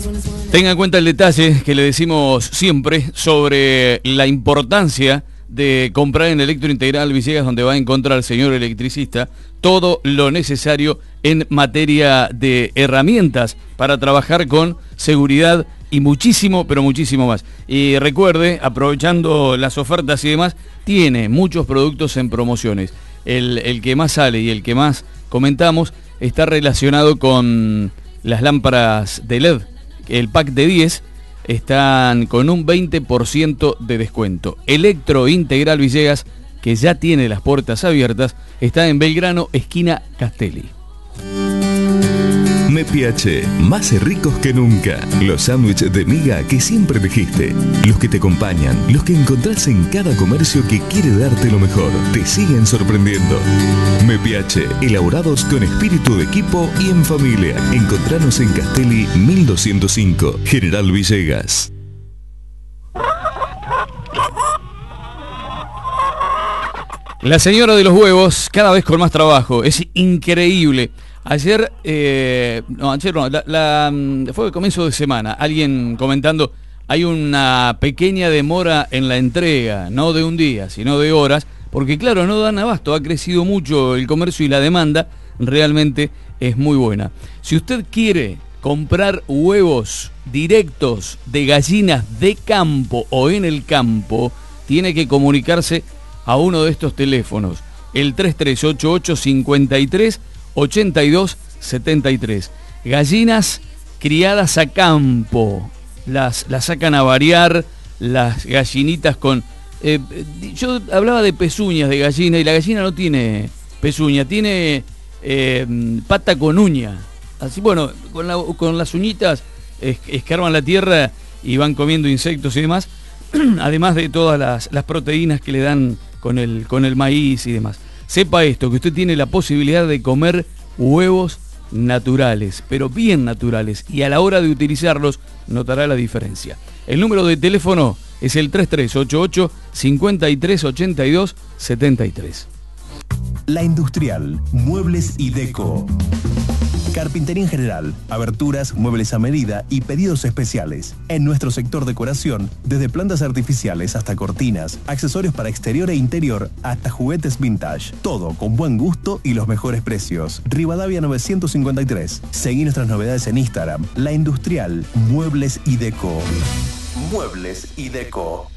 Tenga en cuenta el detalle que le decimos siempre sobre la importancia de comprar en Electrointegral Villegas, donde va a encontrar, señor electricista, todo lo necesario en materia de herramientas para trabajar con seguridad y muchísimo, pero muchísimo más. Y recuerde, aprovechando las ofertas y demás, tiene muchos productos en promociones. El que más sale y el que más comentamos está relacionado con las lámparas de LED. El pack de 10 están con un 20% de descuento. Electrointegral Villegas, que ya tiene las puertas abiertas, está en Belgrano, esquina Castelli. MPH, más ricos que nunca. Los sándwiches de miga que siempre dijiste. Los que te acompañan, los que encontrás en cada comercio que quiere darte lo mejor. Te siguen sorprendiendo. MPH, elaborados con espíritu de equipo y en familia. Encontranos en Castelli 1205, General Villegas. La señora de los huevos, cada vez con más trabajo. Es increíble. Ayer fue el comienzo de semana, alguien comentando, hay una pequeña demora en la entrega, no de un día, sino de horas, porque claro, no dan abasto, ha crecido mucho el comercio y la demanda realmente es muy buena. Si usted quiere comprar huevos directos de gallinas de campo o en el campo, tiene que comunicarse a uno de estos teléfonos, el 3388-53-8273. Gallinas criadas a campo, las sacan a variar, las gallinitas con... yo hablaba de pezuñas de gallina y la gallina no tiene pezuña, tiene pata con uña. Así, bueno, con las uñitas escarban la tierra y van comiendo insectos y demás, además de todas las proteínas que le dan con el maíz y demás. Sepa esto, que usted tiene la posibilidad de comer huevos naturales, pero bien naturales, y a la hora de utilizarlos notará la diferencia. El número de teléfono es el 3388-5382-73. La Industrial, Muebles y Deco. Carpintería en general, aberturas, muebles a medida y pedidos especiales. En nuestro sector decoración, desde plantas artificiales hasta cortinas, accesorios para exterior e interior, hasta juguetes vintage. Todo con buen gusto y los mejores precios. Rivadavia 953. Seguí nuestras novedades en Instagram. La Industrial, Muebles y Deco. Muebles y Deco.